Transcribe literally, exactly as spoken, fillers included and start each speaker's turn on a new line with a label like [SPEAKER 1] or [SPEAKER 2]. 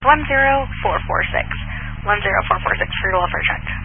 [SPEAKER 1] one zero four four six. one zero four four six for your welfare check.